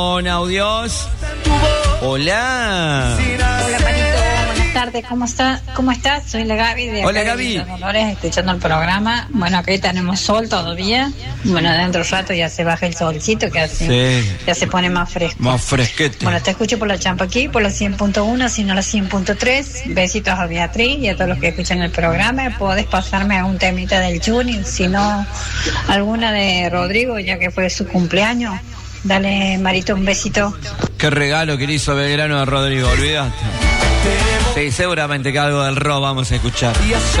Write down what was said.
Con audios. Hola. Hola, Marito, buenas tardes, ¿cómo estás? Soy la Gaby de Hola, acá Gaby. de Villa Dolores, escuchando el programa. Bueno, aquí tenemos sol todavía. Bueno, dentro de un rato ya se baja el solcito, que así ya se pone más fresco. Más fresquete. Bueno, te escucho por la Champaquí, por la 100.1, sino la 100.3. Besitos a Beatriz y a todos los que escuchan el programa. Podés pasarme a un temita del Juni, si no alguna de Rodrigo, ya que fue su cumpleaños. Dale, Marito, un besito. Qué regalo que le hizo Belgrano a Rodrigo, olvidaste. Sí, seguramente que algo del rock vamos a escuchar.